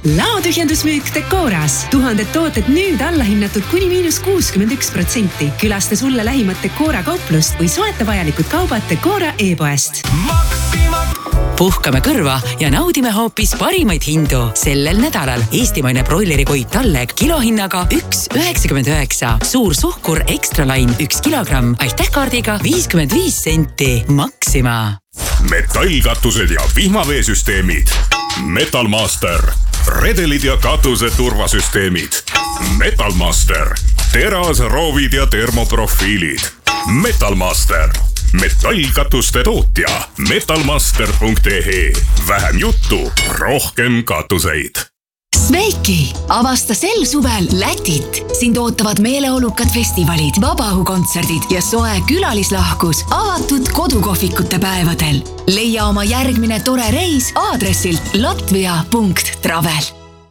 Laotühjendusmüük Decoras. 1000 tooted nüüd allahinnatud kuni -61%. Külasta sulle lähimat Decora kauplust või soeta vajalikud kaubad Decora e-poest. Puhkame kõrva ja naudime hoopis parimaid hindu. Sellel nädalal eestimaine broilerikoit Talleg kilohinnaga 1,99. Suur suhkur Extralain 1 kilogramm. Aitähkaardiga 55 senti. Maxima. Metallkatused ja vihmaveesüsteemid. Metalmaster. Redelid ja katuse turvasüsteemid. Metalmaster. Terasroovid ja termoprofiilid. Metalmaster. Metallkatuste tootja. Metalmaster.ee. Vähem juttu, rohkem katuseid. Sveiki! Avasta sel suvel Lätit. Sind ootavad meeleolukad festivalid, vabaõhukontserdid ja soe külalislahkus avatud kodukohvikute päevadel. Leia oma järgmine tore reis aadressilt latvia.travel.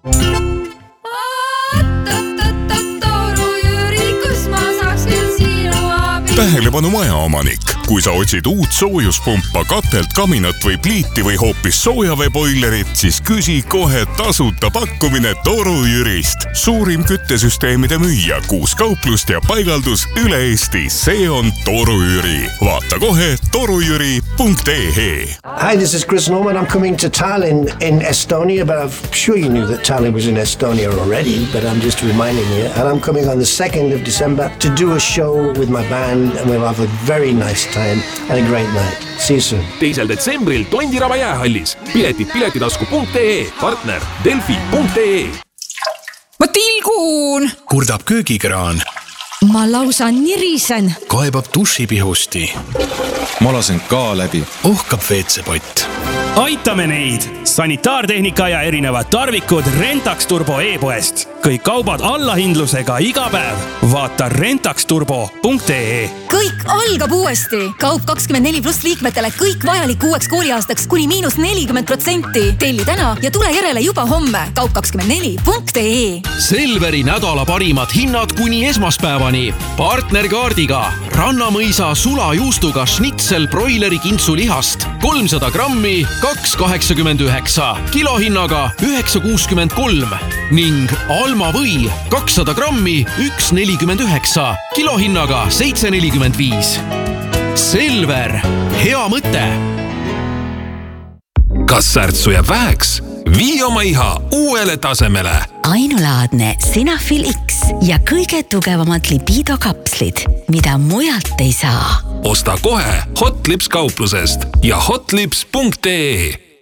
Tähelepanu majaomanik. Kui sa otsid uut soojuspumpa, katelt, kaminat või pliiti või hoopis soojaveeboilerit, siis küsi kohe tasuta pakkumine Toru Jürist. Suurim küttesüsteemide müüja, 6 kauplust ja paigaldus üle Eesti. See on Toru Jüri. Vaata kohe torujüri.ee. Hi, this is Chris Norman. I'm coming to Tallinn in Estonia, but I'm sure you knew that Tallinn was in Estonia already, but I'm just reminding you. And I'm coming on the 2nd of December to do a show with my band, and we'll have a very nice time and a great night. See you soon. 2. detsembril Tondiraba jäähallis. Piletid piletitasku.ee, partner delfi.ee. Ma tilgun! Kurdab köögikraan. Ma lausa nirisen. Kaebab dušipihusti. Ma lasen ka läbi. Ohkab veetsepott. Aitame neid! Sanitaartehnika ja erinevad tarvikud Rentax Turbo e-poest. Kõik kaubad allahindlusega iga päev. Vaata rentaxturbo.ee. Kõik algab uuesti. Kaup 24+ liikmetele kõik vajalik uueks kooliaastaks kuni -40%. Telli täna ja tule järele juba homme. Kaup24.ee. Selveri nädala parimad hinnad kuni esmaspäevani. Partnerkaardiga Rannamõisa sulajuustuga schnitzel broileri kintsulihast 300 grammi 2,89, kilohinnaga 9,63 ning Alma või 200 grammi 1,49, kilohinnaga 7,45. Selver, hea mõte! Kas särtsu jääb väheks? Vii oma iha uuele tasemele. Ainulaadne Sinafil X ja kõige tugevamad lipiidokapslid, mida mujalt ei saa. Osta kohe Hotlips kauplusest ja hotlips.ee.